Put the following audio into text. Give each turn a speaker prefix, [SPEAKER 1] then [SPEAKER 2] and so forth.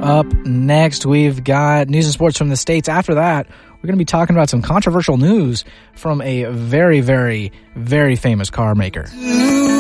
[SPEAKER 1] up next. We've got news and sports from the States. After that, we're going to be talking about some controversial news from a very, very, very famous car maker.